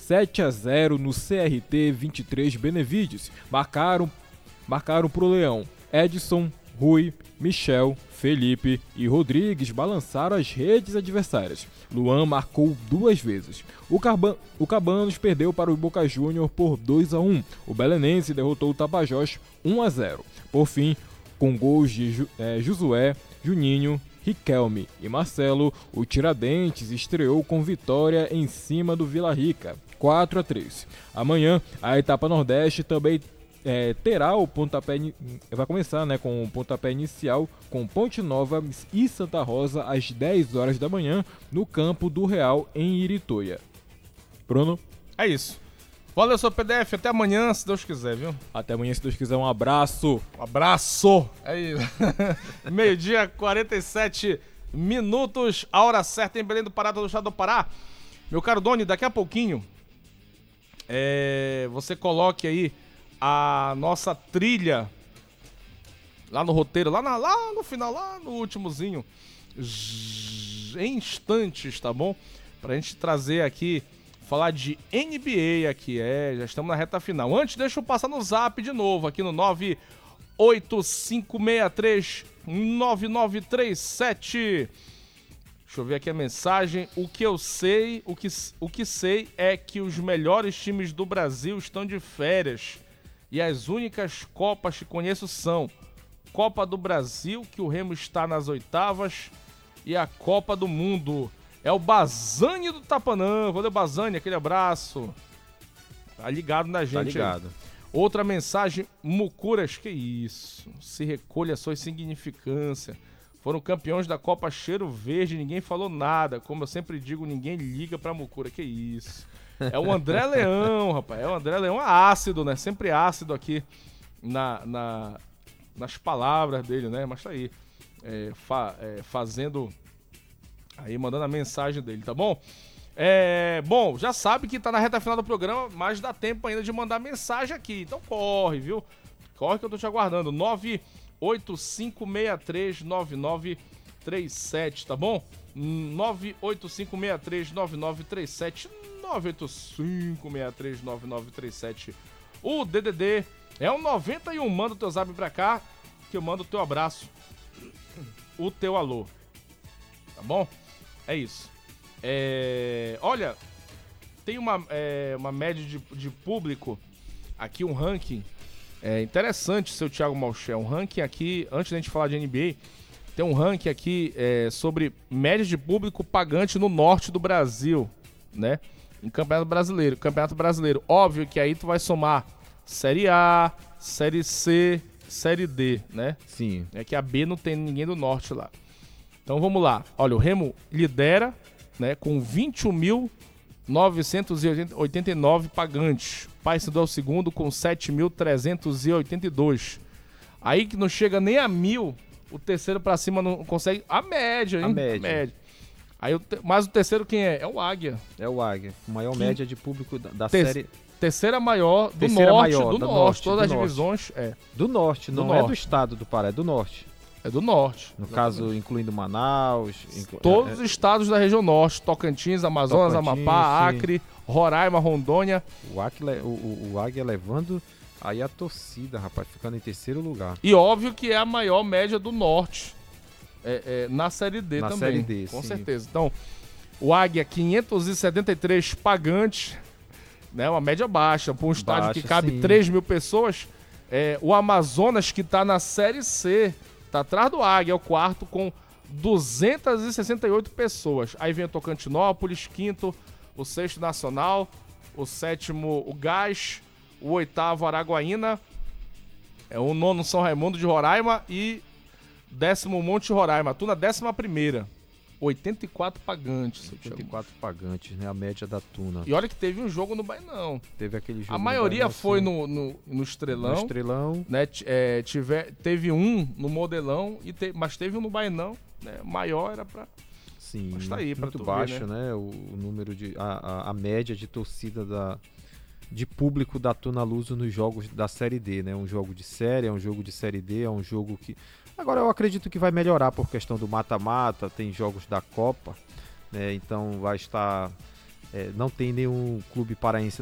7-0 no CRT 23 Benevides. Marcaram pro Leão Edson, Rui, Michel, Felipe e Rodrigues balançaram as redes adversárias. Luan marcou 2 vezes. O Cabanos perdeu para o Boca Júnior por 2-1. O Belenense derrotou o Tapajós 1-0. Por fim, com gols de Josué, Juninho, Riquelme e Marcelo, o Tiradentes estreou com vitória em cima do Vila Rica, 4-3. Amanhã, a etapa Nordeste também terá o pontapé, vai começar, né, com o pontapé inicial com Ponte Nova e Santa Rosa às 10 horas da manhã no campo do Real em Iritoia. Bruno? É isso. Valeu, seu PDF. Até amanhã, se Deus quiser, viu? Até amanhã, se Deus quiser. Um abraço. Um abraço. É isso. 12h47, a hora certa em Belém do Pará, do estado do Pará. Meu caro Doni, daqui a pouquinho, você coloque aí a nossa trilha lá no roteiro, lá no final, lá no últimozinho, em instantes, tá bom? Pra gente trazer aqui, falar de NBA aqui, já estamos na reta final. Antes, deixa eu passar no zap de novo, aqui no 985639937. Deixa eu ver aqui a mensagem. O que sei é que os melhores times do Brasil estão de férias. E as únicas Copas que conheço são Copa do Brasil, que o Remo está nas oitavas, e a Copa do Mundo. É o Bazani do Tapanã. Valeu, Bazani, aquele abraço. Tá ligado na gente. Tá ligado. Aí. Outra mensagem, Mucuras, que isso? Se recolha a sua insignificância. Foram campeões da Copa Cheiro Verde, ninguém falou nada. Como eu sempre digo, ninguém liga pra Mucura, que isso? É o André Leão, rapaz. É o André Leão ácido, né? Sempre ácido aqui nas palavras dele, né? Mas tá aí. Fazendo... Aí, mandando a mensagem dele, tá bom? Bom, já sabe que tá na reta final do programa, mas dá tempo ainda de mandar mensagem aqui. Então corre, viu? Corre que eu tô te aguardando. 985639937, tá bom? 985639937, 985639937. O DDD é o 91. Manda o teu zap pra cá, que eu mando o teu abraço, o teu alô. Tá bom? É isso. Olha, tem uma média de público aqui, um ranking interessante, seu Thiago Malcher. Um ranking aqui, antes da gente falar de NBA, tem um ranking aqui sobre média de público pagante no norte do Brasil, né? Em Campeonato Brasileiro. Óbvio que aí tu vai somar Série A, Série C, Série D, né? Sim. É que a B não tem ninguém do norte lá. Então vamos lá. Olha, o Remo lidera, né, com 21.989 pagantes. O Paysandu é o segundo com 7.382. Aí que não chega nem a 1.000, o terceiro pra cima não consegue. A média, hein? A média. Aí, mas o terceiro quem é? É o Águia. É o Águia. Maior média de público da série. Terceira maior do norte. Todas as divisões. Do norte, não é do estado do Pará, é do norte. É do norte. No caso, incluindo Manaus. Todos os estados da região norte. Tocantins, Amazonas, Amapá, sim. Acre, Roraima, Rondônia. O Águia levando aí a torcida, rapaz, ficando em terceiro lugar. E óbvio que é a maior média do norte. Na Série D também. Na Série D, com sim. certeza. Então, o Águia, 573 pagantes, né? Uma média baixa. Para um estádio que cabe 3.000 pessoas. O Amazonas, que está na Série C, tá atrás do Águia, é o quarto com 268 pessoas. Aí vem o Tocantinópolis, quinto, o sexto Nacional, o sétimo o Gás, o oitavo Araguaína, o nono São Raimundo de Roraima e décimo Monte Roraima. Tu na 11ª. 84 pagantes. 84 pagantes, né? A média da Tuna. E olha que teve um jogo no Bainão. Teve aquele jogo. A maioria foi no Estrelão. No Estrelão. Né? Teve um no Modelão, mas teve um no Bainão. Né? Maior era pra... Sim, mas tá aí, muito baixo, né? O número de... A média de torcida de público da Tuna Luso nos jogos da Série D, né? Um jogo de série, é um jogo de Série D, é um jogo que... Agora eu acredito que vai melhorar por questão do mata-mata, tem jogos da Copa, né? Então vai estar não tem nenhum clube paraense